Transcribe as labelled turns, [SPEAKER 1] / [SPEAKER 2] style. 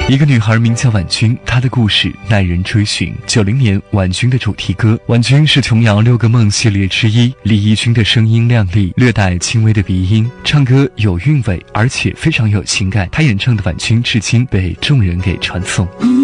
[SPEAKER 1] 一个女孩名叫婉君，她的故事耐人追寻。90年婉君的主题歌，婉君是琼瑶6个梦系列之一。李翊君的声音亮丽，略带轻微的鼻音，唱歌有韵味，而且非常有情感。她演唱的婉君至今被众人给传颂。